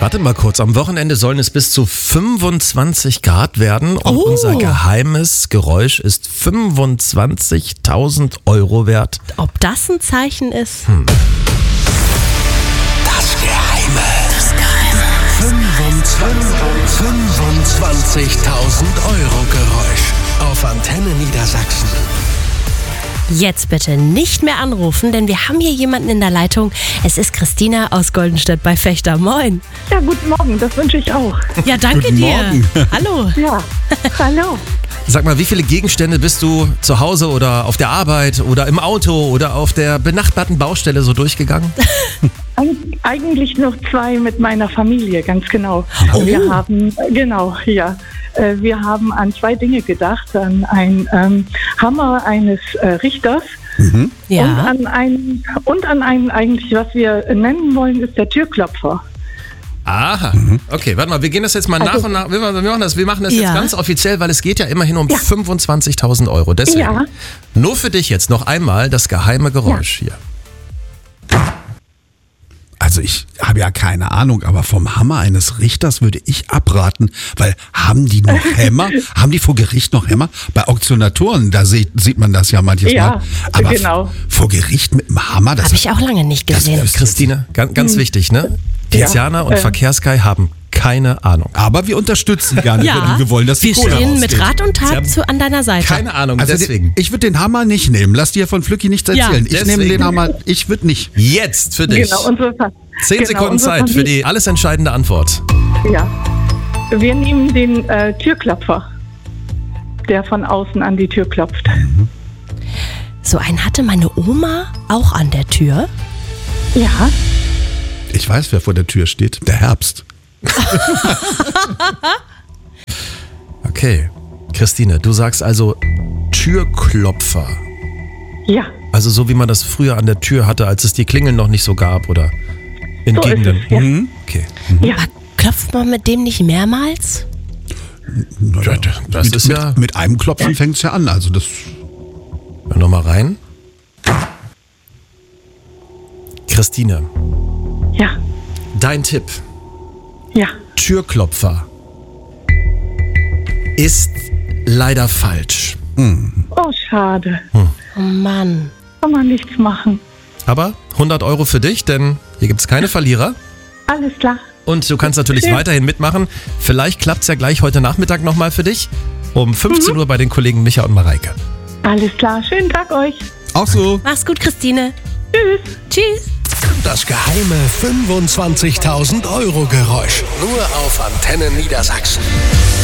Warte mal kurz, am Wochenende sollen es bis zu 25 Grad werden und unser geheimes Geräusch ist 25.000 Euro wert. Ob das ein Zeichen ist? Das Geheime. 25.000 Euro Geräusch auf Antenne Niedersachsen. Jetzt bitte nicht mehr anrufen, denn wir haben hier jemanden in der Leitung. Es ist Christina aus Goldenstedt bei Vechta. Moin. Ja, guten Morgen, das wünsche ich auch. Ja, danke Guten dir. Morgen. Hallo. Ja, hallo. Sag mal, wie viele Gegenstände bist du zu Hause oder auf der Arbeit oder im Auto oder auf der benachbarten Baustelle so durchgegangen? Eigentlich noch 2 mit meiner Familie, ganz genau. Oh. Wir haben, wir haben an 2 Dinge gedacht, an einen Hammer eines Richters Ja. und an einen eigentlich, was wir nennen wollen, ist der Türklopfer. Aha, okay, warte mal, wir gehen das jetzt mal nach und nach, wir machen das jetzt Ja. ganz offiziell, weil es geht ja immerhin um 25.000 Euro. Deswegen, Ja. nur für dich jetzt noch einmal das geheime Geräusch hier. Also ich habe ja keine Ahnung, aber vom Hammer eines Richters würde ich abraten, weil haben die noch Hämmer? Haben die vor Gericht noch Hämmer? Bei Auktionatoren, da sieht man das ja manches Ja, Mal. Aber genau. vor Gericht mit dem Hammer, das Habe ich auch lange nicht gesehen. Christine, ganz wichtig, ne? Tiziana und Verkehrsguy haben keine Ahnung. aber wir unterstützen gerne. Ja, Wir wollen, dass die wir Kohle stehen rausgeht. mit Rat und Sie haben Tat an deiner Seite. Keine Ahnung, Also deswegen. ich würde den Hammer nicht nehmen. Lass dir von Flücki nichts Ja, erzählen. Ich nehme deswegen. den Hammer, ich würde nicht. Jetzt für dich. Genau, 10 Sekunden Zeit für die alles entscheidende Antwort. Ja. Wir nehmen den Türklopfer, der von außen an die Tür klopft. So einen hatte meine Oma auch an der Tür. Ja, Ich weiß, wer vor der Tür steht. Der Herbst. Okay, Christine, du sagst also Türklopfer. ja. Also so wie man das früher an der Tür hatte, als es die Klingeln noch nicht so gab oder in So ist Gegenden. es, ja. Okay. Ja. Aber klopft man mit dem nicht mehrmals? Das ist ja. Mit einem Klopfen fängt es ja an. Also das. Nochmal rein. Christine, Ja, dein Tipp. ja. Türklopfer ist leider falsch. Oh, schade. Oh Mann. Kann man nichts machen. Aber 100 Euro für dich, denn hier gibt es keine Verlierer. Alles klar. Und du kannst natürlich weiterhin mitmachen. Vielleicht klappt es ja gleich heute Nachmittag nochmal für dich. Um 15 Uhr bei den Kollegen Micha und Mareike. Alles klar. Schönen Tag euch. Auch so. Mach's gut, Christine. Tschüss. Tschüss. Das geheime 25.000 Euro Geräusch. Nur auf Antenne Niedersachsen.